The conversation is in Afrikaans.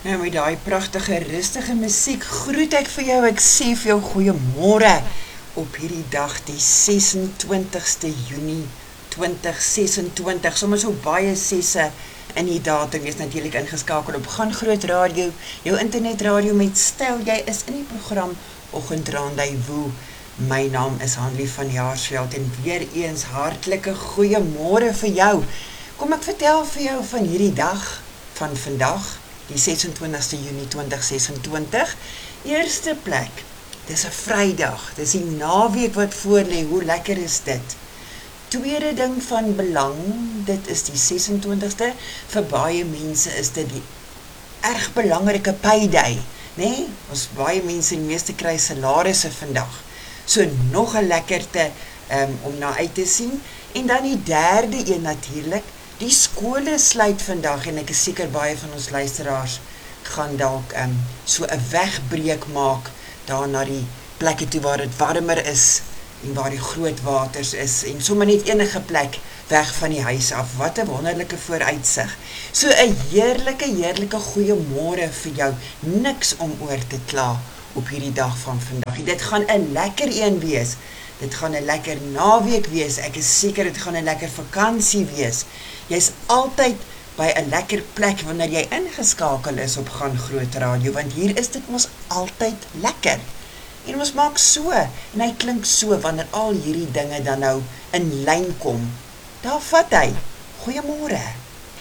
Nou met daai pragtige, rustige musiek groet ek vir jou, ek sê vir jou goeiemôre op hierdie dag, die 26ste Junie 2026, sommer so baie sesse in die datum, is natuurlik ingeskakel op Gaan Groot Radio, jou internetradio met styl. Jy is in die program Oggend Rendezvous. My naam is Hanlie van Jaarsveld en weer eens hartlike goeiemôre vir jou. Kom ek vertel vir jou van hierdie dag, van vandag, die 26ste Junie 2026, eerste plek, dis 'n Vrydag, dis die naweek wat voorlê, hoe lekker is dit? Tweede ding van belang, dit is die 26ste, vir baie mense is dit die erg belangrike payday, nee? Ons baie mense, die meeste kry salarisse vandag, so nog 'n lekkerte om na uit te sien, en dan die derde een natuurlik, die skole sluit vandag en ek is seker baie van ons luisteraars gaan dalk so 'n wegbreek maak daar na die plekke toe waar dit warmer is en waar die groot waters is en sommer net enige plek weg van die huis af. Wat 'n wonderlike vooruitsig. So 'n heerlike goeiemôre vir jou. Niks om oor te kla op hierdie dag van vandag. Dit gaan 'n lekker een wees. Dit gaan 'n lekker naweek wees. Ek is seker dit gaan 'n lekker vakansie wees. Jy's altyd by 'n lekker plek wanneer jy ingeskakel is op Gaan Groot Radio, want hier is dit mos altyd lekker. En ons maak so, en hy klink so wanneer al hierdie dinge dan nou in lyn kom. Daar vat hy. Goeiemôre.